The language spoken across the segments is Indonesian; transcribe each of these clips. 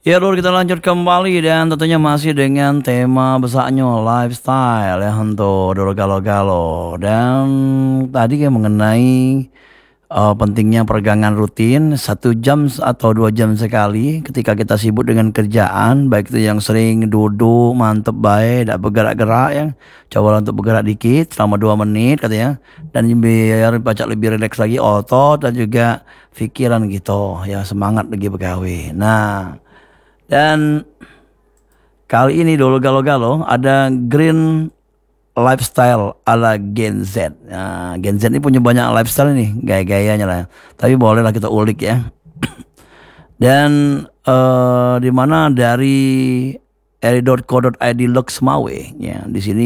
Ya Lur, kita lanjut kembali dan tentunya masih dengan tema besarnya lifestyle ya untuk Doro Galo-Galo. Dan tadi kayak mengenai pentingnya peregangan rutin 1 jam atau 2 jam sekali ketika kita sibuk dengan kerjaan, baik itu yang sering duduk mantep baik tidak bergerak-gerak ya, coba untuk bergerak dikit selama 2 menit katanya, dan biar baca lebih rileks lagi otot dan juga pikiran gitu ya, semangat lagi begawe. Nah, dan kali ini dulu galo-galo ada green lifestyle ala Gen Z. Nah, Gen Z ini punya banyak lifestyle nih, gaya-gayanya lah. Tapi bolehlah kita ulik ya. Dan di mana dari eri.co.id Loksmawe ya, di sini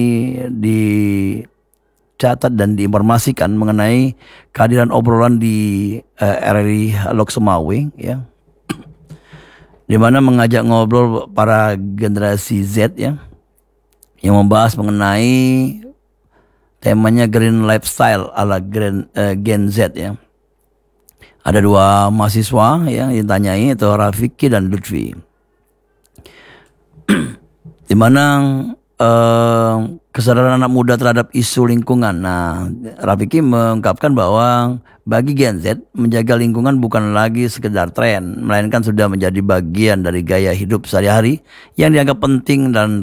dicatat dan diinformasikan mengenai kehadiran obrolan di RRI Loksmawe ya, di mana mengajak ngobrol para generasi Z ya, yang membahas mengenai temanya green lifestyle ala Gen Z ya. Ada dua mahasiswa ya yang ditanyai, itu Rafiki dan Lutfi. Di mana kesadaran anak muda terhadap isu lingkungan. Nah, Rafiki mengungkapkan bahwa bagi Gen Z, menjaga lingkungan bukan lagi sekedar tren, melainkan sudah menjadi bagian dari gaya hidup sehari-hari yang dianggap penting dan